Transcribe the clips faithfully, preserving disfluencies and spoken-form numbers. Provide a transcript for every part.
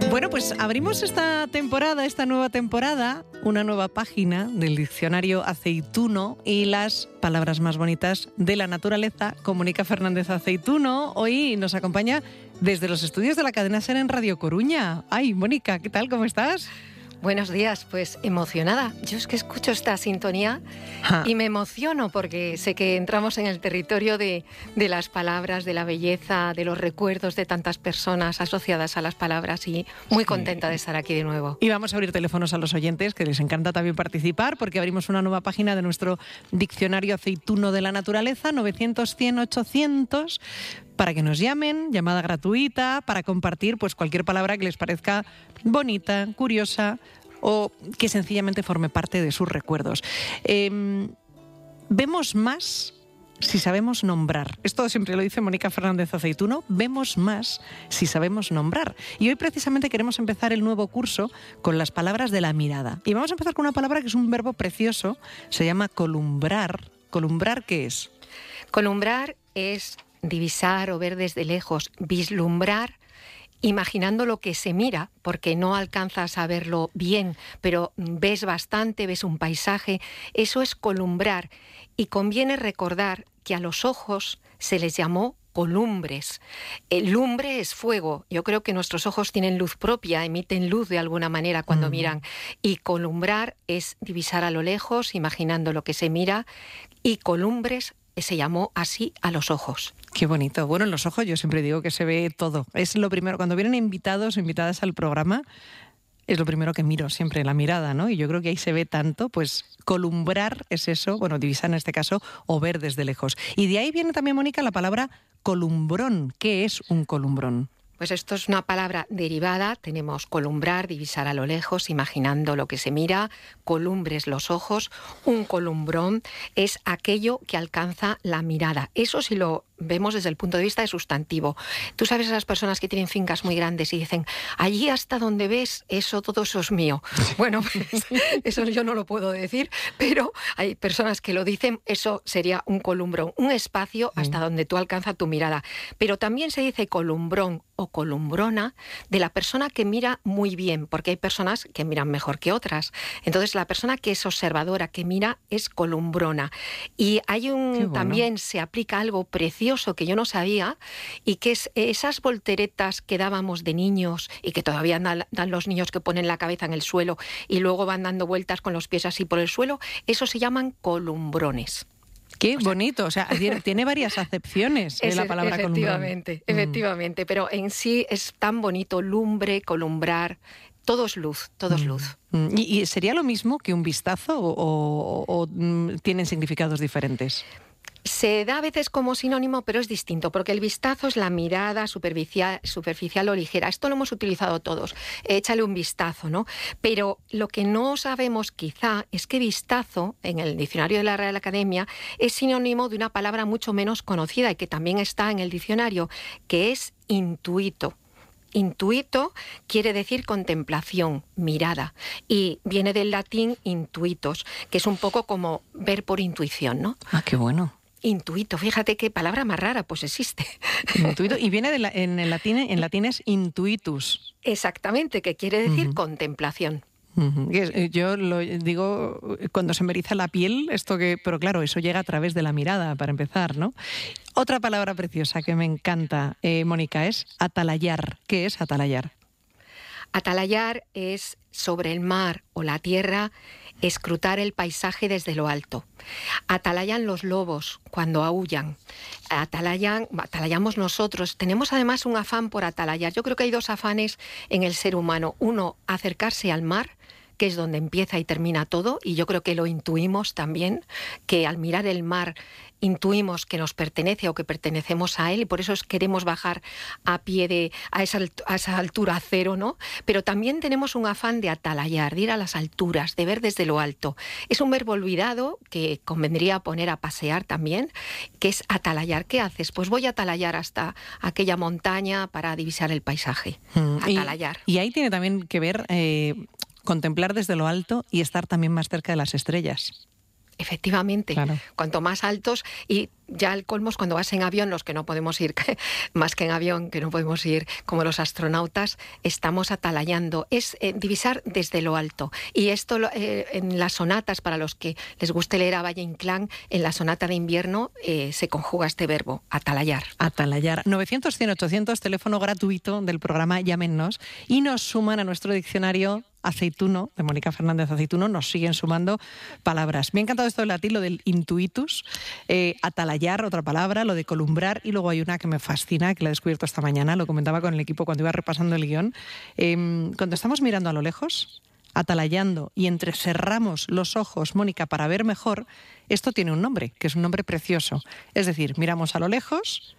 Bueno, pues abrimos esta temporada, esta nueva temporada, una nueva página del diccionario aceituno y las palabras más bonitas de la naturaleza con Mónica Fernández Aceituno. Hoy nos acompaña desde los estudios de la cadena SER en Radio Coruña. Ay, Mónica, ¿qué tal? ¿Cómo estás? Buenos días, pues emocionada. Yo es que escucho esta sintonía ja. y me emociono porque sé que entramos en el territorio de, de las palabras, de la belleza, de los recuerdos de tantas personas asociadas a las palabras y muy sí. contenta de estar aquí de nuevo. Y vamos a abrir teléfonos a los oyentes, que les encanta también participar, porque abrimos una nueva página de nuestro diccionario aceituno de la naturaleza, novecientos, cien, ochocientos, para que nos llamen, llamada gratuita, para compartir pues cualquier palabra que les parezca bonita, curiosa o que sencillamente forme parte de sus recuerdos. Eh, vemos más si sabemos nombrar. Esto siempre lo dice Mónica Fernández Aceituno, vemos más si sabemos nombrar. Y hoy precisamente queremos empezar el nuevo curso con las palabras de la mirada. Y vamos a empezar con una palabra que es un verbo precioso, se llama columbrar. ¿Columbrar qué es? Columbrar es divisar o ver desde lejos, vislumbrar, imaginando lo que se mira, porque no alcanzas a verlo bien, pero ves bastante, ves un paisaje. Eso es columbrar. Y conviene recordar que a los ojos se les llamó columbres. El lumbre es fuego. Yo creo que nuestros ojos tienen luz propia, emiten luz de alguna manera cuando mm. miran. Y columbrar es divisar a lo lejos, imaginando lo que se mira. Y columbres se llamó así a los ojos. Qué bonito. Bueno, en los ojos yo siempre digo que se ve todo. Es lo primero, cuando vienen invitados o invitadas al programa, es lo primero que miro siempre, la mirada, ¿no? Y yo creo que ahí se ve tanto, pues columbrar es eso, bueno, divisar en este caso, o ver desde lejos. Y de ahí viene también, Mónica, la palabra columbrón. ¿Qué es un columbrón? Pues esto es una palabra derivada, tenemos columbrar, divisar a lo lejos, imaginando lo que se mira, columbres los ojos, un columbrón es aquello que alcanza la mirada. Eso sí lo vemos desde el punto de vista de sustantivo. Tú sabes a las personas que tienen fincas muy grandes y dicen, allí hasta donde ves, eso, todo eso es mío. Bueno, pues, eso yo no lo puedo decir, pero hay personas que lo dicen, eso sería un columbrón, un espacio hasta donde tú alcanzas tu mirada. Pero también se dice columbrón o columbrona de la persona que mira muy bien, porque hay personas que miran mejor que otras. Entonces, la persona que es observadora, que mira, es columbrona. Y hay un, bueno. también se aplica algo precioso que yo no sabía, y que es esas volteretas que dábamos de niños y que todavía dan, dan los niños que ponen la cabeza en el suelo y luego van dando vueltas con los pies así por el suelo, eso se llaman columbrones. Qué o sea, bonito, o sea, tiene, tiene varias acepciones de la palabra efectivamente, columbrón. Efectivamente, mm. pero en sí es tan bonito, lumbre, columbrar, todo es luz, todo es luz. Mm. ¿Y, ¿Y sería lo mismo que un vistazo o, o, o mm, tienen significados diferentes? Se da a veces como sinónimo, pero es distinto, porque el vistazo es la mirada superficial, superficial o ligera. Esto lo hemos utilizado todos. Échale un vistazo, ¿no? Pero lo que no sabemos quizá es que vistazo, en el diccionario de la Real Academia, es sinónimo de una palabra mucho menos conocida y que también está en el diccionario, que es intuito. Intuito quiere decir contemplación, mirada, y viene del latín intuitos, que es un poco como ver por intuición, ¿no? Ah, qué bueno. Intuito, fíjate qué palabra más rara, pues existe. Intuito, y viene de la, en el latín, en latín es intuitus. Exactamente, que quiere decir uh-huh. contemplación. Uh-huh. Yo lo digo cuando se me eriza la piel, esto que, pero claro, eso llega a través de la mirada, para empezar, ¿no? Otra palabra preciosa que me encanta, eh, Mónica, es atalayar. ¿Qué es atalayar? Atalayar es sobre el mar o la tierra, escrutar el paisaje desde lo alto. Atalayan los lobos cuando aúllan. Atalayan, atalayamos nosotros. Tenemos además un afán por atalayar. Yo creo que hay dos afanes en el ser humano. Uno, acercarse al mar, que es donde empieza y termina todo, y yo creo que lo intuimos también, que al mirar el mar intuimos que nos pertenece o que pertenecemos a él, y por eso queremos bajar a pie de a esa, a esa altura cero, ¿no? Pero también tenemos un afán de atalayar, de ir a las alturas, de ver desde lo alto. Es un verbo olvidado que convendría poner a pasear también, que es atalayar. ¿Qué haces? Pues voy a atalayar hasta aquella montaña para divisar el paisaje. Mm, atalayar. Y, y ahí tiene también que ver eh, contemplar desde lo alto y estar también más cerca de las estrellas. efectivamente. Claro. Cuanto más altos, y ya el colmo es cuando vas en avión, los que no podemos ir más que en avión, que no podemos ir como los astronautas, estamos atalayando. Es eh, divisar desde lo alto. Y esto eh, en las sonatas, para los que les guste leer a Valle Inclán, en la sonata de invierno eh, se conjuga este verbo, atalayar. Atalayar. novecientos, cien, ochocientos, teléfono gratuito del programa Llámennos, y nos suman a nuestro diccionario Aceituno, de Mónica Fernández Aceituno, nos siguen sumando palabras. Me ha encantado esto del latín, lo del intuitus, eh, atalayar, otra palabra, lo de columbrar, y luego hay una que me fascina, que la he descubierto esta mañana, lo comentaba con el equipo cuando iba repasando el guión. Eh, cuando estamos mirando a lo lejos, atalayando y entrecerramos los ojos, Mónica, para ver mejor, esto tiene un nombre, que es un nombre precioso. Es decir, miramos a lo lejos,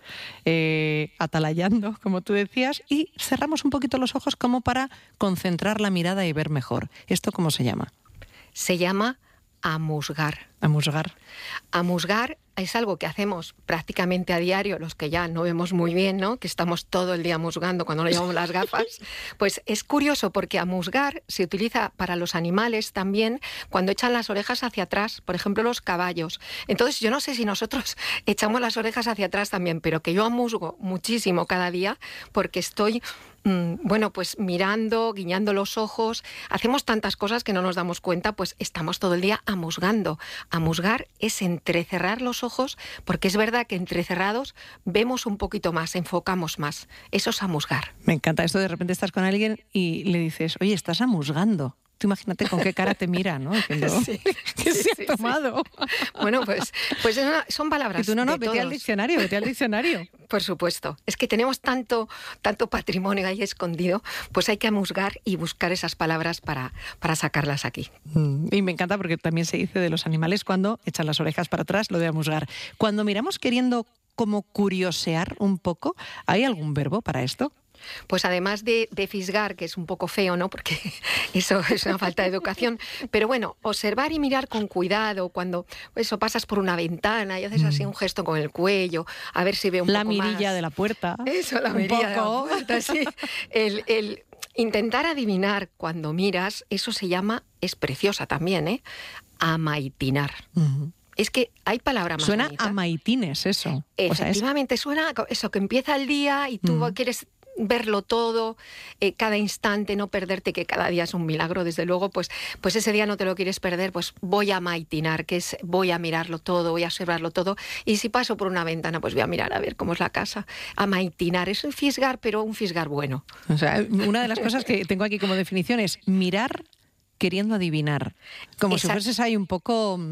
eh, atalayando, como tú decías, y cerramos un poquito los ojos como para concentrar la mirada y ver mejor. ¿Esto cómo se llama? Se llama amusgar. Amusgar. Amusgar es algo que hacemos prácticamente a diario, los que ya no vemos muy bien, ¿no? Que estamos todo el día amusgando cuando nos llevamos las gafas. Pues es curioso porque amusgar se utiliza para los animales también cuando echan las orejas hacia atrás, por ejemplo los caballos. Entonces yo no sé si nosotros echamos las orejas hacia atrás también, pero que yo amusgo muchísimo cada día porque estoy... bueno, pues mirando, guiñando los ojos, hacemos tantas cosas que no nos damos cuenta, pues estamos todo el día amusgando. Amusgar es entrecerrar los ojos, porque es verdad que entrecerrados vemos un poquito más, enfocamos más. Eso es amusgar. Me encanta esto, de repente estás con alguien y le dices, oye, estás amusgando. Tú imagínate con qué cara te mira, ¿no? Diciendo, sí, ¿qué sí, se sí, ha tomado? Sí. Bueno, pues, pues es una, son palabras. Y tú no, no, de vete todos. al diccionario, vete al diccionario. Por supuesto. Es que tenemos tanto, tanto patrimonio ahí escondido, pues hay que amusgar y buscar esas palabras para, para sacarlas aquí. Mm, y me encanta porque también se dice de los animales cuando echan las orejas para atrás, lo de amusgar. Cuando miramos queriendo como curiosear un poco, ¿hay algún verbo para esto? Pues además de, de fisgar, que es un poco feo, ¿no? Porque eso es una falta de educación. Pero bueno, observar y mirar con cuidado cuando eso pasas por una ventana y haces así un gesto con el cuello, a ver si ve un la poco mirilla más. de la puerta. Eso, la un mirilla poco. de la puerta, sí. El, el intentar adivinar cuando miras, eso se llama, es preciosa también, ¿eh? Amaitinar. Uh-huh. Es que hay palabra más Suena bonita. a maitines eso. Efectivamente, o sea, es... suena eso, que empieza el día y tú mm. quieres verlo todo, eh, cada instante, no perderte, que cada día es un milagro, desde luego, pues, pues ese día no te lo quieres perder, pues voy a maitinar, que es voy a mirarlo todo, voy a observarlo todo, y si paso por una ventana, pues voy a mirar a ver cómo es la casa. A maitinar, es un fisgar, pero un fisgar bueno. O sea, una de las cosas que tengo aquí como definición es mirar queriendo adivinar. Como Exacto. si fueses ahí un poco...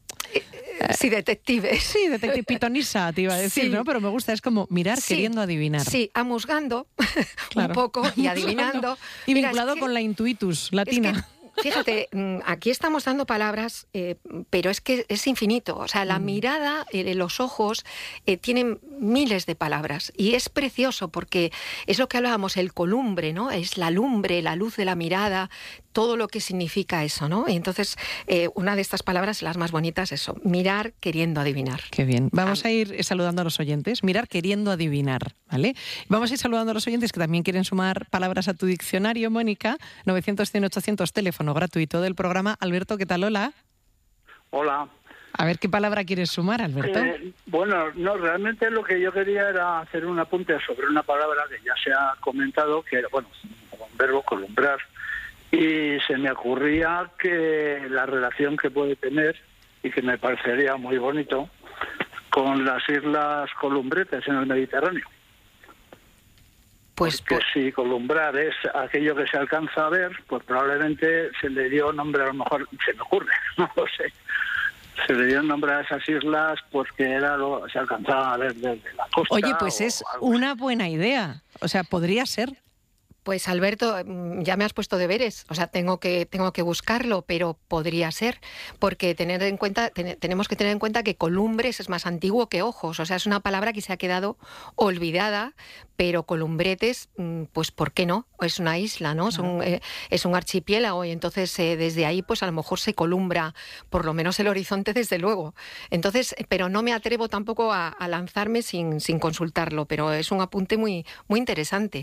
Sí, detective. Sí, detective pitonisa, te iba a decir, sí. ¿no? Pero me gusta, es como mirar sí. queriendo adivinar. Sí, amusgando claro. un poco y adivinando. Y Mira, vinculado es que, con la intuitus latina. Es que, fíjate, aquí estamos dando palabras, eh, pero es que es infinito. O sea, la mm. mirada, eh, los ojos, eh, tienen miles de palabras. Y es precioso porque es lo que hablábamos, el columbre, ¿no? Es la lumbre, la luz de la mirada, todo lo que significa eso, ¿no? Y entonces, eh, una de estas palabras, las más bonitas, es eso, mirar queriendo adivinar. Qué bien. Vamos a ir saludando a los oyentes, mirar queriendo adivinar, ¿vale? Vamos a ir saludando a los oyentes que también quieren sumar palabras a tu diccionario, Mónica. novecientos, cien, ochocientos, teléfono gratuito del programa. Alberto, ¿qué tal? Hola. Hola. A ver, ¿qué palabra quieres sumar, Alberto? Eh, bueno, no, realmente lo que yo quería era hacer un apunte sobre una palabra que ya se ha comentado, que era, bueno, un verbo, columbrar. Y se me ocurría que la relación que puede tener, y que me parecería muy bonito, con las islas Columbretes en el Mediterráneo. Pues, Porque pues... si columbrar es aquello que se alcanza a ver, pues probablemente se le dio nombre, a lo mejor, se me ocurre, no lo sé, se le dio nombre a esas islas porque era lo se alcanzaba a ver desde la costa. Oye, pues es una buena idea, o sea, podría ser. Pues Alberto, ya me has puesto deberes, o sea, tengo que tengo que buscarlo, pero podría ser, porque tener en cuenta ten, tenemos que tener en cuenta que columbres es más antiguo que ojos, o sea, es una palabra que se ha quedado olvidada, pero columbretes, pues ¿por qué no? Es una isla, ¿no? Es un, eh, es un archipiélago y entonces eh, desde ahí pues a lo mejor se columbra por lo menos el horizonte desde luego. Entonces, pero no me atrevo tampoco a, a lanzarme sin, sin consultarlo, pero es un apunte muy, muy interesante.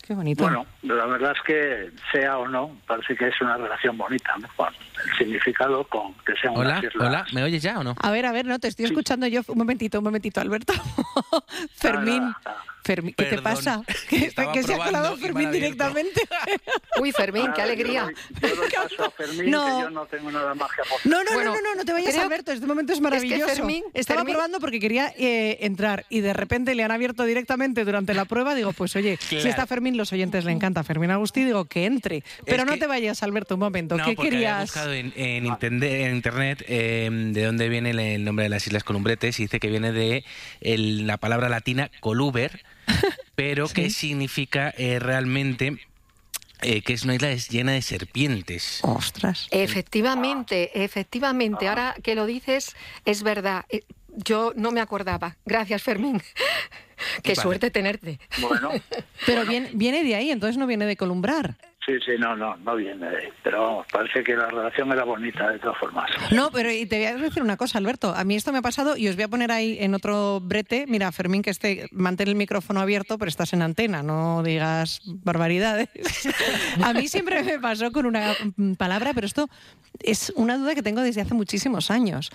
Qué bonito. Bueno, la verdad es que sea o no, parece que es una relación bonita, ¿no? Con el significado con que sean Hola, unas islas. hola, ¿me oyes ya o no? A ver, a ver, no, te estoy Sí. escuchando yo. Un momentito, un momentito, Alberto. Fermín, Nada, nada. Fermín, ¿qué te Perdón, pasa? que Que, estaba que se ha probando colado y Fermín mal abierto. directamente. Uy, Fermín, qué Nada, alegría. Yo doy, yo doy paso a Fermín, No. que yo no tengo nada más que aportar. No, no, Bueno, no, no, no, no te vayas, creo- Alberto. Este momento es maravilloso. Fermín- Estaba Fermín- probando porque quería eh, entrar y de repente le han abierto directamente durante la prueba. Digo, pues oye, Claro. si está Fermín, los oyentes le encanta. Fermín Agustí, digo que entre. Pero no que- te vayas, Alberto, un momento. No, ¿Qué porque había querías? buscado en, en, intende- en internet eh, de dónde viene el, el nombre de las Islas Columbretes y dice que viene de el- la palabra latina coluber, pero que significa eh, realmente eh, que es una isla es- llena de serpientes. Ostras. Efectivamente, efectivamente. Ahora que lo dices, es verdad. Eh, Yo no me acordaba. Gracias, Fermín. Qué Vale. suerte tenerte. Bueno, Pero viene, viene de ahí, entonces no viene de columbrar. sí, sí, no, no, no viene de ahí. Pero vamos, parece que la relación era bonita de todas formas. No, pero y te voy a decir una cosa, Alberto. A mí esto me ha pasado y os voy a poner ahí en otro brete. Mira, Fermín, que este mantén el micrófono abierto, pero estás en antena, no digas barbaridades. A mí siempre me pasó con una mm, palabra, pero esto es una duda que tengo desde hace muchísimos años.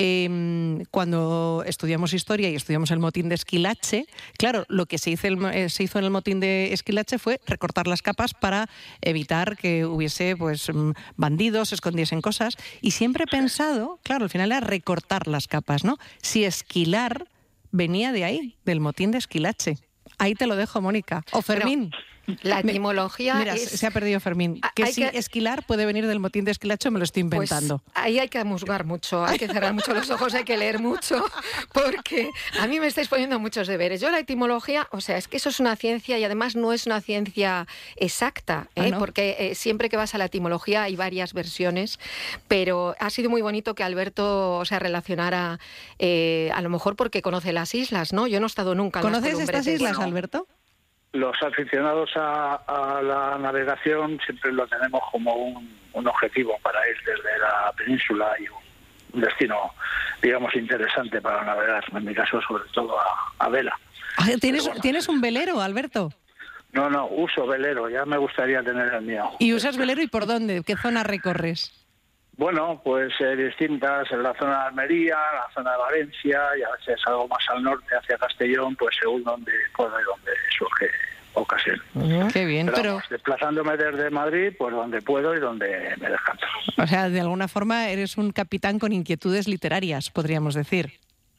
Eh, cuando estudiamos historia y estudiamos el motín de Esquilache, claro, lo que se hizo, el, eh, se hizo en el motín de Esquilache fue recortar las capas para evitar que hubiese pues mm, bandidos, se escondiesen cosas. Y siempre he pensado, claro, al final era recortar las capas, ¿no? Si esquilar venía de ahí, del motín de Esquilache. Ahí te lo dejo, Mónica. O Fermín. La Me- etimología Mira, es... se ha perdido Fermín. Ah, Que hay si que- esquilar puede venir del motín de Esquilache, me lo estoy Pues inventando. ahí hay que musgar mucho, hay que cerrar mucho los ojos, hay que leer mucho, porque a mí me estáis poniendo muchos deberes. Yo la etimología, o sea, es que eso es una ciencia y además no es una ciencia exacta, ¿eh? Ah, ¿no? Porque eh, siempre que vas a la etimología hay varias versiones, pero ha sido muy bonito que Alberto se relacionara, eh, a lo mejor porque conoce las islas, ¿no? Yo no he estado nunca en las ¿Conoces estas Columbretes. islas, Bueno. Alberto? Los aficionados a, a la navegación siempre lo tenemos como un, un objetivo para ir desde la península y un, un destino, digamos, interesante para navegar. En mi caso, sobre todo a, a vela. Ah, ¿Tienes, Pero bueno. ¿Tienes un velero, Alberto? No, no, uso velero, ya me gustaría tener el mío. ¿Y usas velero y por dónde? ¿Qué zona recorres? Bueno, pues eh, distintas en la zona de Almería, la zona de Valencia y a veces algo más al norte hacia Castellón, pues según donde puedo y donde surge ocasión. Qué bien, Pero, pero, vamos, desplazándome desde Madrid, pues donde puedo y donde me descanso. o sea, de alguna forma eres un capitán con inquietudes literarias, podríamos decir.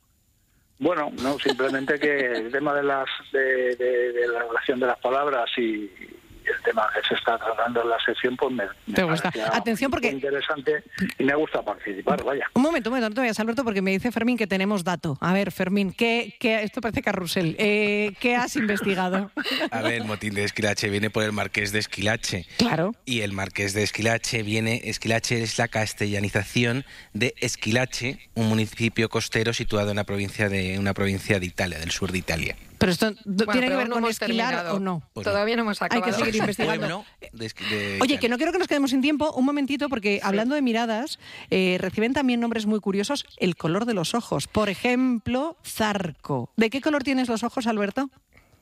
Bueno, no, simplemente que el tema de las de, de- de la relación de las palabras y el tema que se está tratando en la sesión, pues me, me Te gusta. parecía Atención, porque- muy interesante y me gusta participar, vaya. Un momento, un momento, no te vayas, Alberto, porque me dice Fermín que tenemos dato. A ver, Fermín, ¿qué, qué, esto parece carrusel. Eh, ¿Qué has investigado? A ver, el motín de Esquilache viene por el marqués de Esquilache. Claro. Y el marqués de Esquilache viene, Esquilache es la castellanización de Esquilache, un municipio costero situado en la provincia de una provincia de Italia, del sur de Italia. Pero esto Bueno, tiene que pero ver no con hemos esquilar terminado. o no. Pues no. Todavía no hemos Hay acabado. que seguir Es un investigando. pueblo de Esqui- de Oye, Italia. que no quiero que nos quedemos sin tiempo, un momentito, porque hablando de miradas, eh, reciben también nombres muy curiosos, el color de los ojos. Por ejemplo, zarco. ¿De qué color tienes los ojos, Alberto?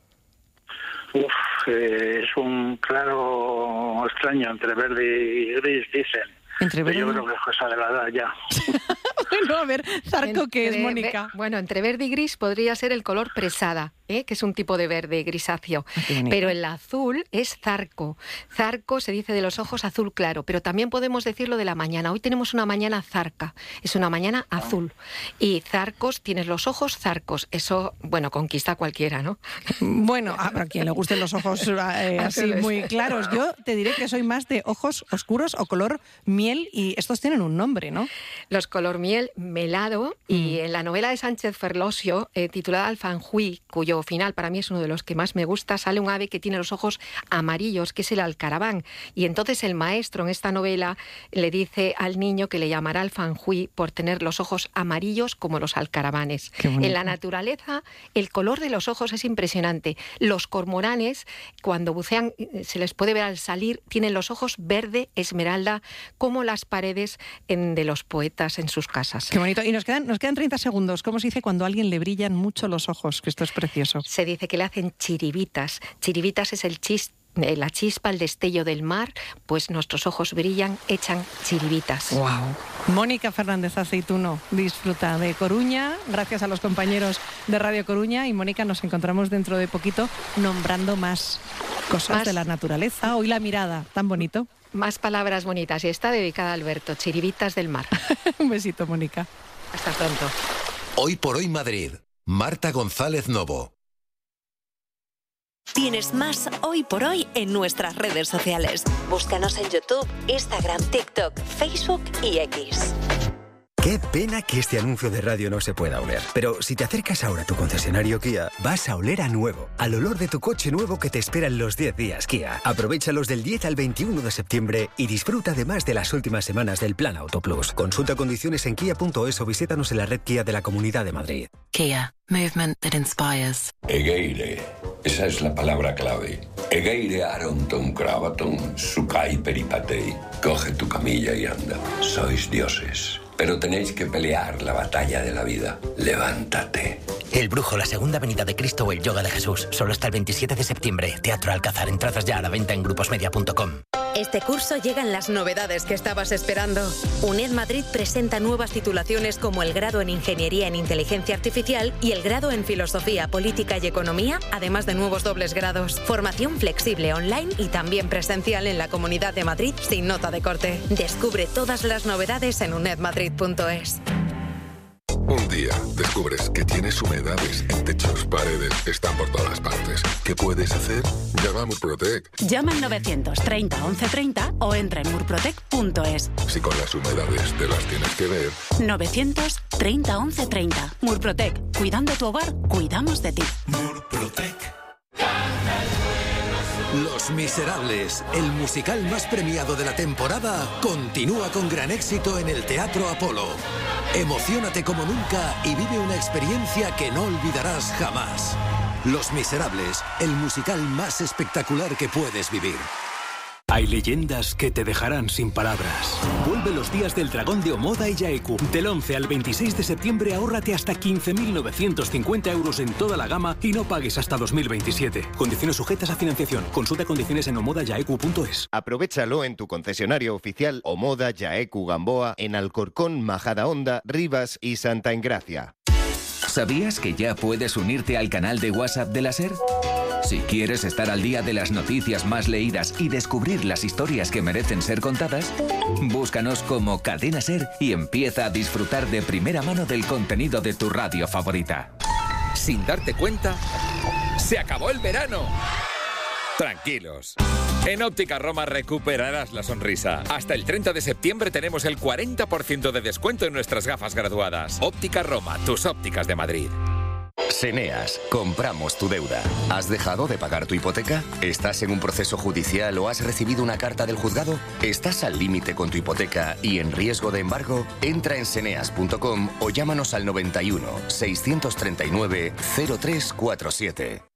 Uf, eh, es un claro extraño entre verde y gris, dicen. Entre Pero yo verde- creo que es cosa de la edad ya. Bueno, a ver, zarco, ¿qué es, Entre Mónica? ve- Bueno, entre verde y gris podría ser el color presada, ¿eh? Que es un tipo de verde grisáceo. Ah, qué bonito. Pero el azul es zarco. Zarco se dice de los ojos azul claro, pero también podemos decirlo de la mañana. Hoy tenemos una mañana zarca, es una mañana azul. Y zarcos, tienes los ojos zarcos. Eso, bueno, conquista a cualquiera, ¿no? Bueno, a a quien le gusten los ojos eh, así Azules. muy claros. Yo te diré que soy más de ojos oscuros o color miel y estos tienen un nombre, ¿no? Los color miel melado y en la novela de Sánchez Ferlosio, eh, titulada Alfanjuí, cuyo final para mí es uno de los que más me gusta, sale un ave que tiene los ojos amarillos, que es el alcaraván. Y entonces el maestro en esta novela le dice al niño que le llamará Alfanjuí por tener los ojos amarillos como los alcaravanes. Qué bonito. En la naturaleza, el color de los ojos es impresionante. Los cormoranes, cuando bucean, eh, se les puede ver al salir, tienen los ojos verde esmeralda, como las paredes en- de los poetas en sus casas. Qué bonito. Y nos quedan, nos quedan treinta segundos. ¿Cómo se dice cuando a alguien le brillan mucho los ojos? Que esto es precioso. Se dice que le hacen chiribitas. Chiribitas es el chiste eh, la chispa, el destello del mar, pues nuestros ojos brillan, echan chiribitas. Wow. Mónica Fernández Aceituno disfruta de Coruña, gracias a los compañeros de Radio Coruña. Y Mónica, nos encontramos dentro de poquito nombrando más cosas más, de la naturaleza. Hoy la mirada, tan bonito. Más palabras bonitas, y está dedicada a Alberto, chiribitas del mar. Un besito, Mónica. Hasta pronto. Hoy por hoy Madrid. Marta González Novo. Tienes más Hoy por Hoy en nuestras redes sociales. Búscanos en YouTube, Instagram, TikTok, Facebook y X. Qué pena que este anuncio de radio no se pueda oler. Pero si te acercas ahora a tu concesionario Kia, vas a oler a nuevo. Al olor de tu coche nuevo que te espera en los diez días Kia. Aprovéchalos del diez al veintiuno de septiembre y disfruta además de las últimas semanas del Plan Auto Plus. Consulta condiciones en kia punto es o visítanos en la red Kia de la Comunidad de Madrid. Kia. Movement that inspires. Egeire. Esa es la palabra clave. Egeire aronton cravaton sukai peripatei. Coge tu camilla y anda. Sois dioses. Pero tenéis que pelear la batalla de la vida. Levántate. El Brujo, la segunda venida de Cristo o el Yoga de Jesús. Solo hasta el veintisiete de septiembre. Teatro Alcázar. Entradas ya a la venta en gruposmedia punto com. Este curso llegan las novedades que estabas esperando. UNED Madrid presenta nuevas titulaciones como el grado en Ingeniería en Inteligencia Artificial y el grado en Filosofía, Política y Economía, además de nuevos dobles grados. Formación flexible online y también presencial en la Comunidad de Madrid sin nota de corte. Descubre todas las novedades en uned madrid punto es. Un día descubres que tienes humedades en techos, paredes, están por todas partes. ¿Qué puedes hacer? Llama a Murprotec. Llama al novecientos treinta once treinta o entra en murprotec punto es. Si con las humedades te las tienes que ver. novecientos treinta once treinta. Murprotec. Cuidando tu hogar, cuidamos de ti. Murprotec. Los Miserables, el musical más premiado de la temporada, continúa con gran éxito en el Teatro Apolo. Emociónate como nunca y vive una experiencia que no olvidarás jamás. Los Miserables, el musical más espectacular que puedes vivir. Hay leyendas que te dejarán sin palabras. Vuelve los días del dragón de Omoda y Yaeku. Del once al veintiséis de septiembre ahórrate hasta quince mil novecientos cincuenta euros en toda la gama y no pagues hasta dos mil veintisiete. Condiciones sujetas a financiación. Consulta condiciones en omoda yaeku punto es. Aprovechalo en tu concesionario oficial Omoda Yaeku Gamboa en Alcorcón, Majadahonda, Rivas y Santa Engracia. ¿Sabías que ya puedes unirte al canal de WhatsApp de la SER? Si quieres estar al día de las noticias más leídas y descubrir las historias que merecen ser contadas, búscanos como Cadena SER y empieza a disfrutar de primera mano del contenido de tu radio favorita. Sin darte cuenta, ¡se acabó el verano! Tranquilos. En Óptica Roma recuperarás la sonrisa. Hasta el treinta de septiembre tenemos el cuarenta por ciento de descuento en nuestras gafas graduadas. Óptica Roma, tus ópticas de Madrid. Seneas, compramos tu deuda. ¿Has dejado de pagar tu hipoteca? ¿Estás en un proceso judicial o has recibido una carta del juzgado? ¿Estás al límite con tu hipoteca y en riesgo de embargo? Entra en seneas punto com o llámanos al noventa y uno, seiscientos treinta y nueve, cero tres cuarenta y siete.